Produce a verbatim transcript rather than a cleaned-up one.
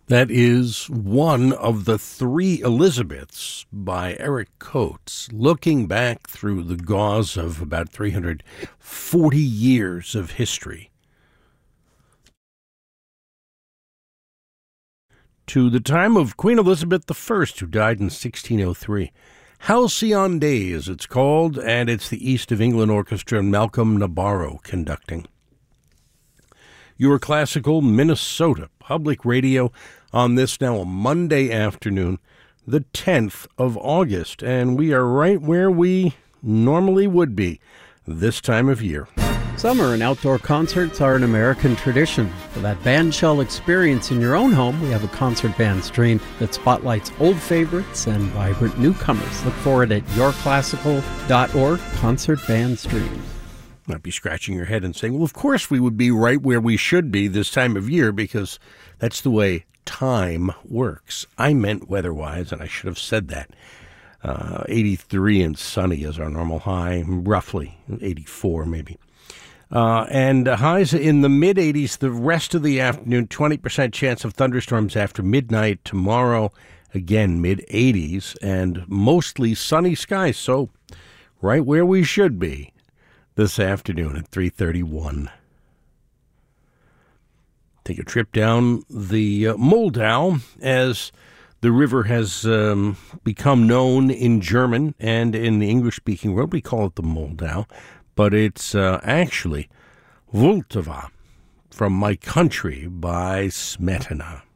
That is one of the three Elizabeths by Eric Coates, looking back through the gauze of about three hundred forty years of history to the time of Queen Elizabeth the First, who died in sixteen oh three. Halcyon Days, it's called, and it's the East of England Orchestra and Malcolm Nabarro conducting. Your Classical Minnesota Public Radio on this now a Monday afternoon, the tenth of August, and we are right where we normally would be this time of year. Summer and outdoor concerts are an American tradition. For that bandshell experience in your own home, we have a concert band stream that spotlights old favorites and vibrant newcomers. Look for it at your classical dot org, Concert Band Stream. Might be scratching your head and saying, well, of course we would be right where we should be this time of year because that's the way time works. I meant weather-wise, and I should have said that. Uh, eighty-three and sunny is our normal high, roughly, eighty-four maybe. Uh, and highs in the mid-eighties the rest of the afternoon, twenty percent chance of thunderstorms after midnight tomorrow, again mid-eighties, and mostly sunny skies, so right where we should be this afternoon at three thirty-one. Take a trip down the uh, Moldau as the river has um, become known in German and in the English-speaking world. We call it the Moldau, but it's uh, actually Vltava, From My Country by Smetana.